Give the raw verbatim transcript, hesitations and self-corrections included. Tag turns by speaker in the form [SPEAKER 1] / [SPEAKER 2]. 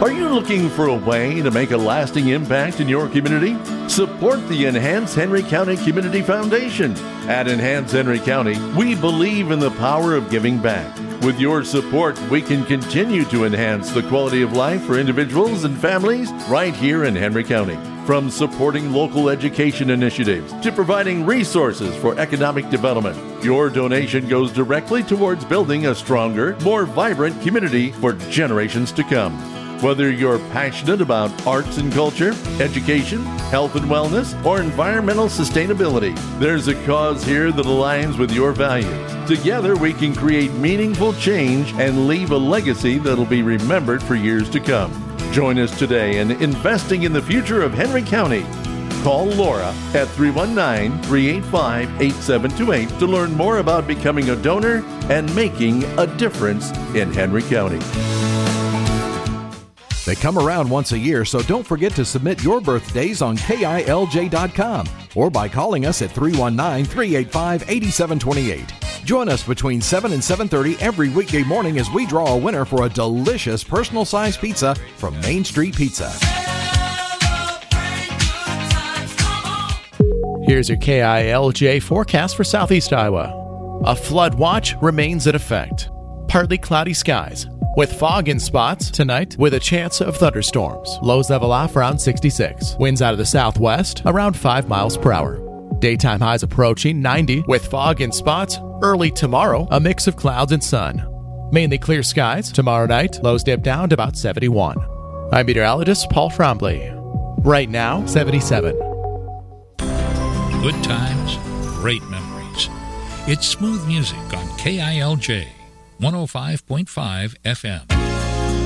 [SPEAKER 1] Are you looking for a way to make a lasting impact in your community? Support the Enhance Henry County Community Foundation. At Enhance Henry County, we believe in the power of giving back. With your support, we can continue to enhance the quality of life for individuals and families right here in Henry County. From supporting local education initiatives to providing resources for economic development, your donation goes directly towards building a stronger, more vibrant community for generations to come. Whether you're passionate about arts and culture, education, health and wellness, or environmental sustainability, there's a cause here that aligns with your values. Together, we can create meaningful change and leave a legacy that'll be remembered for years to come. Join us today in investing in the future of Henry County. Call Laura at three one nine, three eight five, eight seven two eight to learn more about becoming a donor and making a difference in Henry County.
[SPEAKER 2] They come around once a year, so don't forget to submit your birthdays on K I L J dot com or by calling us at three one nine, three eight five, eight seven two eight. Join us between seven and seven thirty every weekday morning as we draw a winner for a delicious personal-sized pizza from Main Street Pizza.
[SPEAKER 3] Here's your K I L J forecast for Southeast Iowa. A flood watch remains in effect. Partly cloudy skies, with fog in spots tonight with a chance of thunderstorms. Lows level off around sixty-six. Winds out of the southwest around five miles per hour. Daytime highs approaching ninety with fog in spots. Early tomorrow, a mix of clouds and sun. Mainly clear skies. Tomorrow night, lows dip down to about seventy-one. I'm meteorologist Paul Frombley. Right now, seventy-seven.
[SPEAKER 4] Good times, great memories. It's smooth music on K I L J one oh five point five F M.